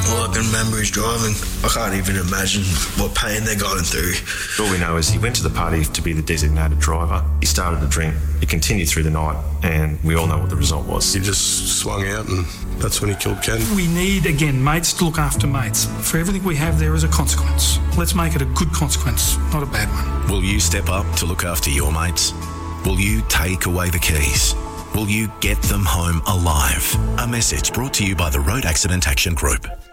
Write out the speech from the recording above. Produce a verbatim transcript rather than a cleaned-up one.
All I can remember is driving. I can't even imagine what pain they're going through. All we know is he went to the party to be the designated driver. He started to drink. He continued through the night, and we all know what the result was. He just swung out, and that's when he killed Ken. We need, again, mates to look after mates. For everything we have, there is a consequence. Let's make it a good consequence, not a bad one. Will you step up to look after your mates? Will you take away the keys? Will you get them home alive? A message brought to you by the Road Accident Action Group.